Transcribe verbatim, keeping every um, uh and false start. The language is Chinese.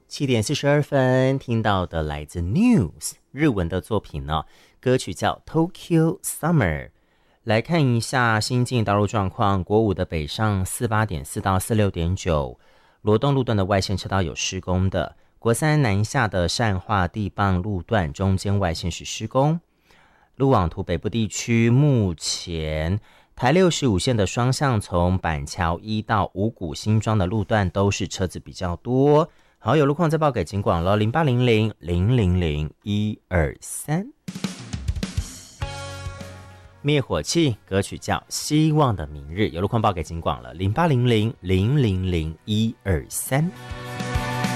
七点四十二分听到的来自 News 日文的作品呢，歌曲叫 Tokyo Summer。 来看一下新进道路状况，国五的北上 四八点四 到 四六点九， 罗东路段的外线车道有施工的，国三南下的善化地磅路段中间外线是施工。路网图北部地区目前台六十五线的双向从板桥一到五股新庄的路段都是车子比较多。好，有路况再报给警广了，零八零零零零零一二三。灭火器歌曲叫《希望的明日》，有路况报给警广了，零八零零零零零一二三。